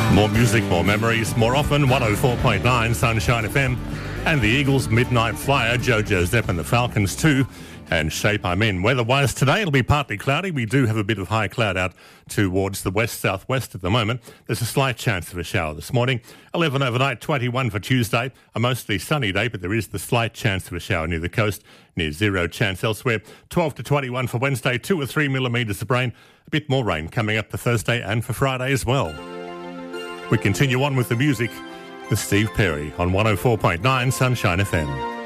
More music, more memories, more often 104.9 Sunshine FM and the Eagles Midnight Flyer, Jojo Zepp and the Falcons too, and Shape I'm In. Weather-wise today it'll be partly cloudy. We do have a bit of high cloud out towards the west-southwest at the moment. There's a slight chance of a shower this morning. 11 overnight, 21 for Tuesday. A mostly sunny day, but there is the slight chance of a shower near the coast. Near zero chance elsewhere. 12 to 21 for Wednesday, 2 or 3 millimetres of rain. A bit more rain coming up for Thursday and for Friday as well. We continue on with the music with Steve Perry on 104.9 Sunshine FM.